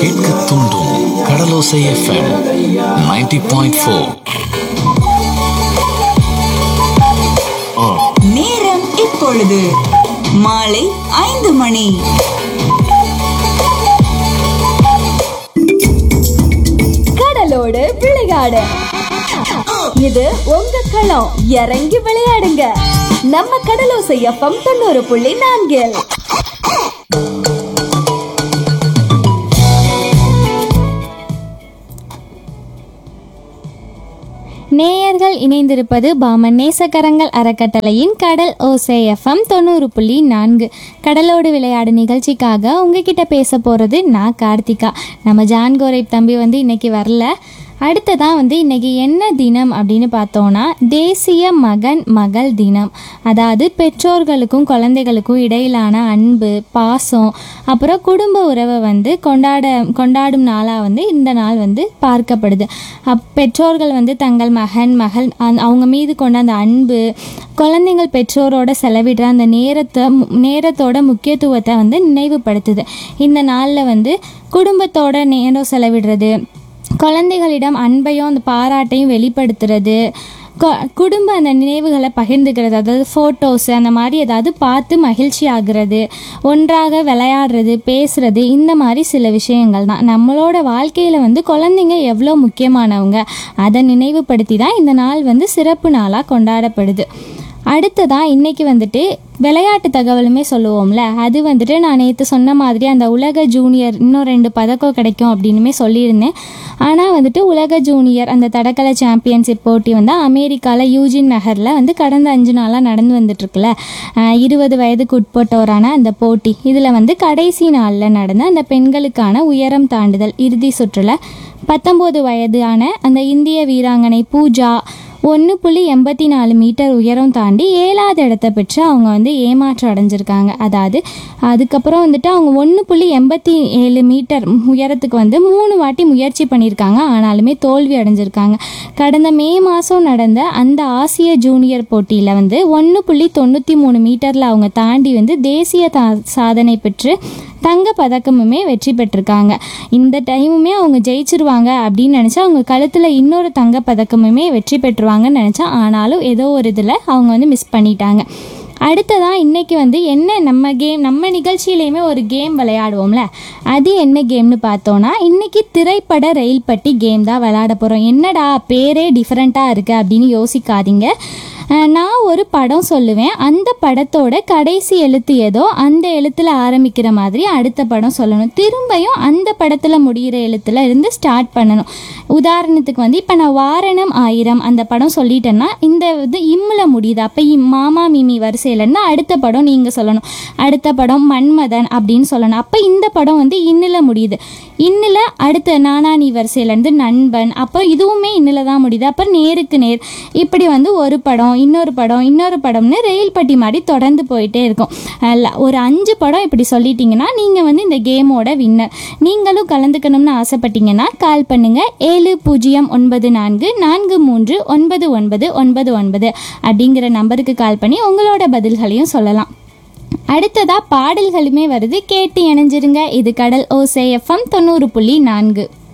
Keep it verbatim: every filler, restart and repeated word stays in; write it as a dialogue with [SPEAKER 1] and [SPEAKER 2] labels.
[SPEAKER 1] கேட்க தூண்டும் கடலோசை FM ninety point four.
[SPEAKER 2] நேரம் இப்பொழுது மாலை ஐந்து மணி.
[SPEAKER 3] கடலோடு விளையாடு, இது உங்க களம். இறங்கி விளையாடுங்க, நம்ம கடலோசை எஃப்எம் தொண்ணூறு புள்ளி நான்கில்.
[SPEAKER 4] நேயர்கள் இணைந்திருப்பது பாமன் நேசக்கரங்கள் அறக்கட்டளையின் கடல் ஓசை எஃப்எம் தொண்ணூறு புள்ளி நான்கு. கடலோடு விளையாடு நிகழ்ச்சிக்காக உங்ககிட்ட பேச போகிறது நான் கார்த்திகா. நம்ம ஜான்கோரை தம்பி வந்து இன்னைக்கு வரல. அடுத்ததான் வந்து இன்றைக்கி என்ன தினம் அப்படின்னு பார்த்தோன்னா தேசிய மகன் மகள் தினம். அதாவது பெற்றோர்களுக்கும் குழந்தைகளுக்கும் இடையிலான அன்பு, பாசம், அப்புறம் குடும்ப உறவை வந்து கொண்டாட கொண்டாடும் நாளாக வந்து இந்த நாள் வந்து பார்க்கப்படுது. அப் பெற்றோர்கள் வந்து தங்கள் மகன் மகள் அவங்க மீது கொண்ட அந்த அன்பு, குழந்தைங்கள் பெற்றோரோட செலவிடுற அந்த நேரத்தை நேரத்தோட முக்கியத்துவத்தை வந்து நினைவுபடுத்துது. இந்த நாளில் வந்து குடும்பத்தோட நேரம் செலவிடுறது, குழந்தைகளிடம் அன்பையும் அந்த பாராட்டையும் வெளிப்படுத்துறது, குடும்ப அந்த நினைவுகளை பகிர்ந்துக்கிறது, அதாவது ஃபோட்டோஸு அந்த மாதிரி ஏதாவது பார்த்து மகிழ்ச்சி ஆகிறது, ஒன்றாக விளையாடுறது, பேசுகிறது, இந்த மாதிரி சில விஷயங்கள் தான் நம்மளோட வாழ்க்கையில் வந்து குழந்தைங்க எவ்வளோ முக்கியமானவங்க அதை நினைவுபடுத்தி தான் இந்த நாள் வந்து சிறப்பு நாளாக கொண்டாடப்படுது. அடுத்ததான் இன்றைக்கி வந்துட்டு விளையாட்டு தகவலுமே சொல்லுவோம்ல, அது வந்துட்டு நான் நேற்று சொன்ன மாதிரி அந்த உலக ஜூனியர் இன்னும் ரெண்டு பதக்கம் கிடைக்கும் அப்படின்னுமே சொல்லியிருந்தேன். ஆனால் வந்துட்டு உலக ஜூனியர் அந்த தடகள சாம்பியன்ஷிப் போட்டி வந்து அமெரிக்காவில் யூஜின் நகரில் வந்து கடந்த அஞ்சு நாளாக நடந்து வந்துட்டுருக்குல்ல. இருபது வயதுக்கு உட்பட்டோரான அந்த போட்டி இதில் வந்து கடைசி நாளில் நடந்த அந்த பெண்களுக்கான உயரம் தாண்டுதல் இறுதி சுற்றில் பத்தொம்போது வயதான அந்த இந்திய வீராங்கனை பூஜா ஒன்று புள்ளி எண்பத்தி நாலு மீட்டர் உயரம் தாண்டி ஏழாவது இடத்த பெற்று அவங்க வந்து ஏமாற்றம் அடைஞ்சிருக்காங்க. அதாவது அதுக்கப்புறம் வந்துட்டு அவங்க ஒன்று புள்ளி எண்பத்தி ஏழு மீட்டர் உயரத்துக்கு வந்து மூணு வாட்டி முயற்சி பண்ணியிருக்காங்க, ஆனாலுமே தோல்வி அடைஞ்சிருக்காங்க. கடந்த மே மாதம் நடந்த அந்த ஆசிய ஜூனியர் போட்டியில் வந்து ஒன்று புள்ளி தொண்ணூற்றி மூணு மீட்டரில் அவங்க தாண்டி வந்து தேசிய தா சாதனை பெற்று தங்க பதக்கமுமே வெற்றி பெற்றிருக்காங்க. இந்த டைமுமே அவங்க ஜெயிச்சிருவாங்க அப்படின்னு நினச்சா அவங்க கழுத்தில் இன்னொரு தங்க பதக்கமுமே வெற்றி பெற்றுருவாங்கன்னு நினச்சா, ஆனாலும் ஏதோ ஒரு இதில் அவங்க வந்து மிஸ் பண்ணிட்டாங்க. அடுத்ததான் இன்றைக்கி வந்து என்ன நம்ம கேம் நம்ம நிகழ்ச்சியிலையுமே ஒரு கேம் விளையாடுவோம்ல, அது என்ன கேம்னு பார்த்தோன்னா இன்றைக்கி திரைப்பட ரயில் பட்டி கேம் தான் விளையாட போகிறோம். என்னடா பேரே டிஃப்ரெண்ட்டாக இருக்குது அப்படின்னு யோசிக்காதீங்க. நான் ஒரு படம் சொல்லுவேன், அந்த படத்தோட கடைசி எழுத்து ஏதோ அந்த எழுத்தில் ஆரம்பிக்கிற மாதிரி அடுத்த படம் சொல்லணும். திரும்பியும் அந்த படத்தில் முடிகிற எழுத்தில் இருந்து ஸ்டார்ட் பண்ணணும். உதாரணத்துக்கு வந்து இப்போ நான் வாரணம் ஆயிரம் அந்த படம் சொல்லிட்டேன்னா இந்த இது இம்மில் முடியுது, அப்போ இம் மாமா மிமி வரிசையிலேருந்து அடுத்த படம் நீங்கள் சொல்லணும். அடுத்த படம் மன்மதன் அப்படின்னு சொல்லணும். அப்போ இந்த படம் வந்து இன்னில் முடியுது, இன்னில் அடுத்த நானானி வரிசையிலேருந்து நண்பன், அப்போ இதுவுமே இன்னில் தான் முடியுது, அப்போ நேருக்கு நேர், இப்படி வந்து ஒரு படம் இன்னொரு படம் இன்னொரு படம்னு ரயில் பட்டி மாதிரி தொடர்ந்து போயிட்டே இருக்கும். ஒரு அஞ்சு படம் இப்படி சொல்லிட்டீங்கன்னா நீங்கள் வந்து இந்த கேமோட வின்னர். நீங்களும் கலந்துக்கணும்னு ஆசைப்பட்டீங்கன்னா கால் பண்ணுங்க ஏழு பூஜ்ஜியம் ஒன்பது நான்கு நான்கு மூன்று ஒன்பது ஒன்பது ஒன்பது ஒன்பது அப்படிங்கிற நம்பருக்கு கால் பண்ணி உங்களோட பதில்களையும் சொல்லலாம். அடுத்ததாக பாடல்களுமே வருது, கேட்டு இணைஞ்சிருங்க. இது கடல் ஓசை எஃப்எம் தொண்ணூறு புள்ளி நான்கு.